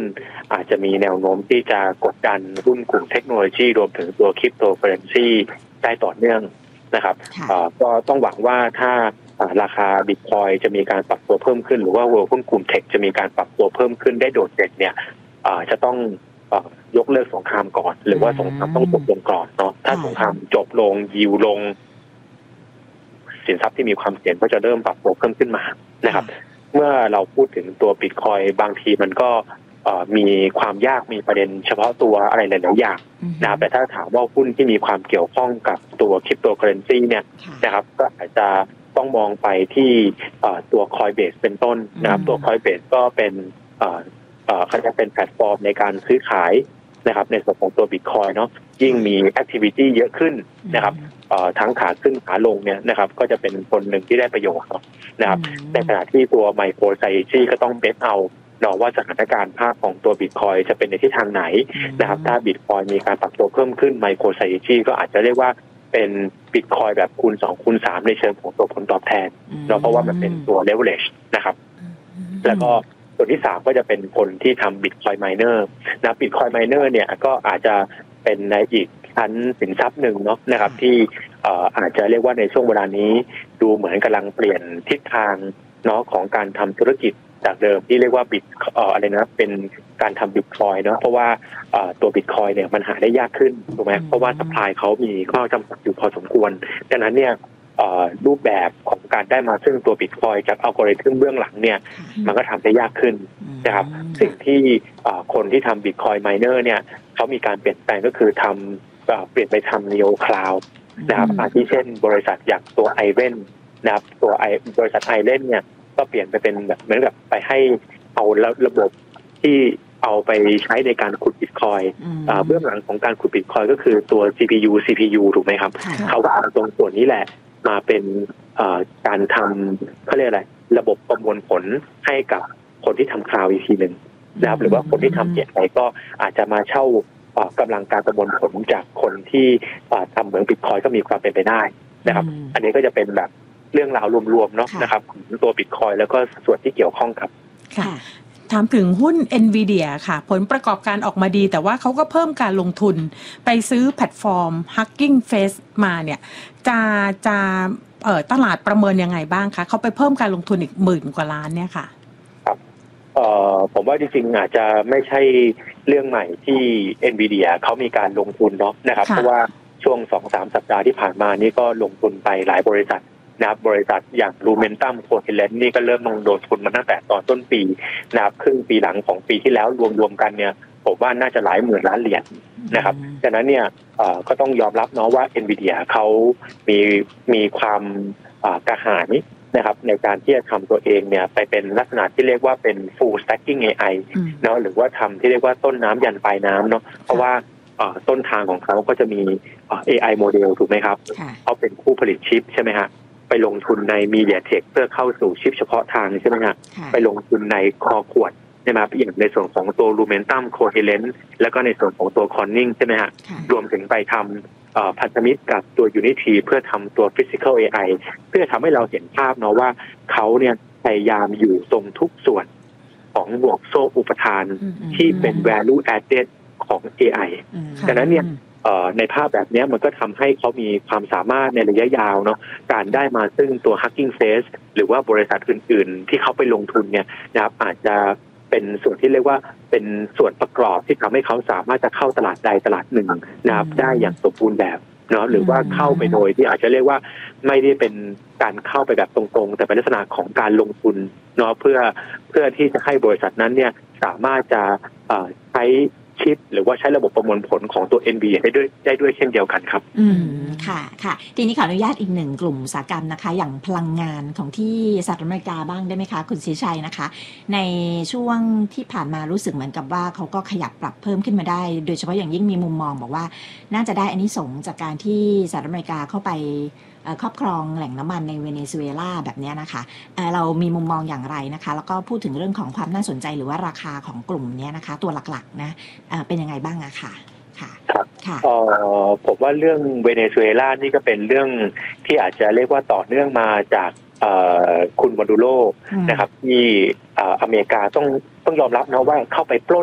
อาจจะมีแนวโน้มที่จะกดดันหุ้นกลุ่มเทคโนโลยีรวมถึงตัวคริปโตเคอเรนซีได้ต่อเนื่องนะครับก็ต้องหวังว่าถ้าราคาบิตคอยจะมีการปรับตัวเพิ่มขึ้นหรือว่าหุ้นกลุ่มเทคจะมีการปรับตัวเพิ่มขึ้นได้โดดเด่นเนี่ยจะต้องยกเลิกสงครามก่อนหรือว่าสงครามต้องจบลงก่อนเนาะถ้าสงครามจบลงยิวลงสินทรัพย์ที่มีความเสี่ยงก็จะเริ่มปรับตัวเพิ่มขึ้นมานะครับเมื่อเราพูดถึงตัวบิตคอยบางทีมันก็มีความยากมีประเด็นเฉพาะตัวอะไรหลายๆอย่างนะครับแต่ถ้าถามว่าหุ้นที่มีความเกี่ยวข้องกับตัวคริปโตเคอเรนซีเนี่ยนะครับก็อาจจะต้องมองไปที่ตัว Coinbase เป็นต้นนะครับตัว Coinbase ก็เป็นเขาจะเป็นแพลตฟอร์มในการซื้อขายนะครับในส่วนของตัว Bitcoin เนาะยิ่งมี activity เยอะขึ้นนะครับทั้งขาขึ้นขาลงเนี่ยนะครับก็จะเป็นคนหนึ่งที่ได้ประโยชน์นะครับในขณะที่ตัว MicroStrategy ก็ต้องเบสเอาเนาะว่าสถานการณ์ภาพของตัว Bitcoin จะเป็นในทิศทางไหนนะครับถ้า Bitcoin มีการปรับตัวเพิ่มขึ้น MicroStrategy ก็อาจจะเรียกว่าเป็นบิตคอยแบบคูณ2คูณ3ในเชิงของตัวผลตอบแทนเนาะเพราะว่ามันเป็นตัว leverage นะครับแล้วก็ส่วนที่3ก็จะเป็นคนที่ทำ Bitcoin Miner นะ Bitcoin Miner เนี่ยก็อาจจะเป็นในอีกชั้นสินทรัพย์หนึ่งเนาะนะครับที่อาจจะเรียกว่าในช่วงเวลานี้ดูเหมือนกำลังเปลี่ยนทิศทางเนาะของการทำธุรกิจจากเดิมที่เรียกว่าอะไรนะเป็นการทำ Bitcoin เนาะเพราะว่าตัว Bitcoin เนี่ยมันหาได้ยากขึ้นถูกไหมเพราะว่า supply เขามีข้อจำกัดอยู่พอสมควรดังนั้นเนี่ยรูปแบบของการได้มาซึ่งตัว Bitcoin จากอัลกอริทึมเบื้องหลังเนี่ยมันก็ทำได้ยากขึ้นนะครับสิ่งที่คนที่ทำ Bitcoin Miner เนี่ยเขามีการเปลี่ยนแปลงก็คือเปลี่ยนไปทำ Neo Cloud นะครับอาทิเช่นบริษัทอย่างตัว Iron นะครับตัวบริษัท Iron เนี่ยก็เปลี่ยนไปเป็นแบบเหมือนกับไปให้เอาระบบที่เอาไปใช้ในการขุด Bitcoin เบื้องหลังของการขุด Bitcoin ก็คือตัว CPU ถูกไหมครับเขาก็เอาตรงส่วนนี้แหละมาเป็นการทำเขาเรียกอะไรระบบประมวลผลให้กับคนที่ทำคลาวด์อีกทีหนึ่งนะครับหรือว่าคนที่ทำAIก็อาจจะมาเช่ากำลังการประมวลผลจากคนที่ทำเหมือง Bitcoin ก็มีความเป็นไปได้นะครับอันนี้ก็จะเป็นแบบเรื่องราวรวมๆเนาะนะครับตัว Bitcoin แล้วก็ส่วนที่เกี่ยวข้องครับค่ะถามถึงหุ้น Nvidia ค่ะผลประกอบการออกมาดีแต่ว่าเขาก็เพิ่มการลงทุนไปซื้อแพลตฟอร์ม Hugging Face มาเนี่ยจะตลาดประเมินยังไงบ้างคะเขาไปเพิ่มการลงทุนอีก10,000 กว่าล้านเนี่ยค่ะครับผมว่าจริงๆอาจจะไม่ใช่เรื่องใหม่ที่ Nvidia เขามีการลงทุนเนาะนะครับเพราะว่าช่วง 2-3 สัปดาห์ที่ผ่านมานี่ก็ลงทุนไปหลายบริษัทนะครับบริษัทอย่าง Lumentum Coherent นี่ก็เริ่มลงทุนมาตั้งแต่ตอนต้นปีนะครับครึ่งปีหลังของปีที่แล้วรวมๆกันเนี่ยผมว่าน่าจะหลายหมื่นล้านเหรียญนะครับดังนั้นเนี่ยก็ต้องยอมรับเนาะว่า Nvidia เขามีความกระหายนะครับในการที่จะทำตัวเองเนี่ยไปเป็นลักษณะที่เรียกว่าเป็น full stacking AI เนาะหรือว่าทำที่เรียกว่าต้นน้ำยันปลายน้ำเนาะเพราะว่าต้นทางของเขาก็จะมีAI โมเดลถูกไหมครับเขาเป็นผู้ผลิตชิปใช่ไหมฮะไปลงทุนใน MediaTek เพื่อเข้าสู่ชิปเฉพาะทางใช่ไหมฮะไปลงทุนในคอขวดใช่ไหมครับอย่างในส่วนของตัว Lumentum Coherent แล้วก็ในส่วนของตัว Corning ใช่ไหมฮะรวมถึงไปทำพันธมิตรกับตัว Unity เพื่อทำตัว Physical AI เพื่อทำให้เราเห็นภาพเนาะว่าเขาเนี่ยพยายามอยู่ตรงทุกส่วนของบวกโซ่อุปทานที่เป็น value added ของ AI ดังนั้นเนี่ยในภาพแบบนี้มันก็ทำให้เขามีความสามารถในระยะยาวเนาะการได้มาซึ่งตัว Hugging Face หรือว่าบริษัทอื่นๆที่เขาไปลงทุนเนี่ยนะครับอาจจะเป็นส่วนที่เรียกว่าเป็นส่วนประกอบที่ทำให้เขาสามารถจะเข้าตลาดใดตลาดหนึ่งนะครับได้อย่างสมบูรณ์แบบเนาะหรือว่าเข้าไปโดยที่อาจจะเรียกว่าไม่ได้เป็นการเข้าไปแบบตรงๆแต่เป็นลักษณะของการลงทุนเนาะเพื่อที่จะให้บริษัทนั้นเนี่ยสามารถจะใช้ชิปหรือว่าใช้ระบบประมวลผลของตัว NVIDIA ได้ด้วยเช่นเดียวกันครับค่ะทีนี้ขออนุญาตอีกหนึ่งกลุ่มอุตสาหกรรมนะคะอย่างพลังงานของที่สหรัฐอเมริกาบ้างได้ไหมคะคุณศรีชัยนะคะในช่วงที่ผ่านมารู้สึกเหมือนกับว่าเขาก็ขยับปรับเพิ่มขึ้นมาได้โดยเฉพาะอย่างยิ่งมีมุมมองบอกว่าน่าจะได้อานิสงส์จากการที่สหรัฐอเมริกาเข้าไปครอบครองแหล่งน้ำมันในเวเนซุเอลาแบบนี้นะคะเรามีมุมมองอย่างไรนะคะแล้วก็พูดถึงเรื่องของความน่าสนใจหรือว่าราคาของกลุ่มนี้นะคะตัวหลักๆนะเป็นยังไงบ้างอะค่ะครับผมว่าเรื่องเวเนซุเอลานี่ก็เป็นเรื่องที่อาจจะเรียกว่าต่อเนื่องมาจากคุณมาดูโรนะครับที่อเมริกาต้องยอมรับนะว่าเข้าไปปล้น